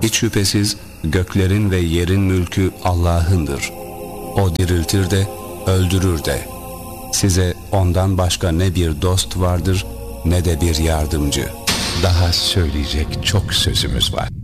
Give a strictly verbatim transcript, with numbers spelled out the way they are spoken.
Hiç şüphesiz göklerin ve yerin mülkü Allah'ındır. O diriltir de, öldürür de. Size ondan başka ne bir dost vardır, ne de bir yardımcı. Daha söyleyecek çok sözümüz var.